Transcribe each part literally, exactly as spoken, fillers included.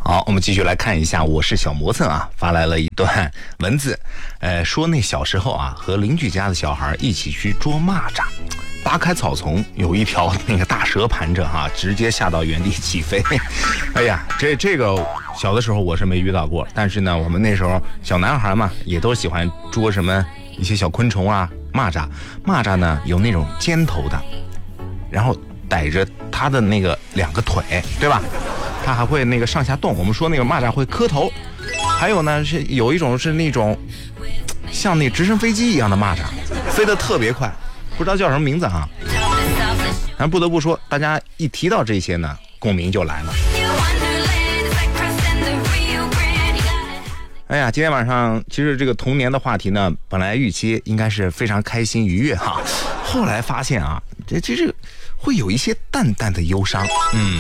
好，我们继续来看一下，我是小磨蹭啊，发来了一段文字，呃，说那小时候啊，和邻居家的小孩一起去捉蚂蚱，扒开草丛，有一条那个大蛇盘着哈、啊，直接下到原地起飞。哎呀，这这个小的时候我是没遇到过，但是呢，我们那时候小男孩嘛，也都喜欢捉什么一些小昆虫啊，蚂蚱，蚂蚱呢有那种尖头的，然后逮着它的那个两个腿，对吧？它还会那个上下动，我们说那个蚂蚱会磕头。还有呢，是有一种是那种像那直升飞机一样的蚂蚱，飞得特别快，不知道叫什么名字哈。但不得不说，大家一提到这些呢，共鸣就来了。哎呀，今天晚上其实这个童年的话题呢，本来预期应该是非常开心愉悦哈，后来发现啊，这这这会有一些淡淡的忧伤，嗯。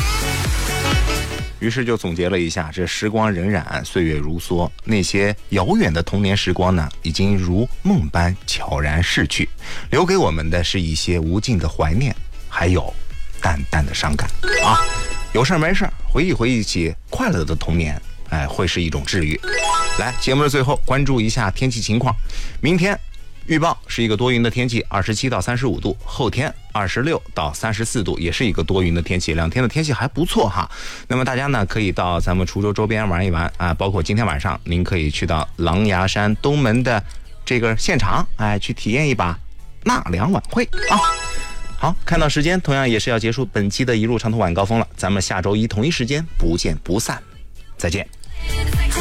于是就总结了一下，这时光荏苒，岁月如梭，那些遥远的童年时光呢，已经如梦般悄然逝去，留给我们的是一些无尽的怀念，还有淡淡的伤感啊。有事没事回忆回忆起快乐的童年，哎，会是一种治愈。来，节目的最后关注一下天气情况，明天预报是一个多云的天气，二十七到三十五度，后天二十六到三十四度，也是一个多云的天气，两天的天气还不错哈。那么大家呢可以到咱们滁州周边玩一玩啊，包括今天晚上您可以去到狼牙山东门的这个现场，哎，去体验一把纳凉晚会啊。好，看到时间，同样也是要结束本期的一路长途晚高峰了，咱们下周一同一时间不见不散，再见。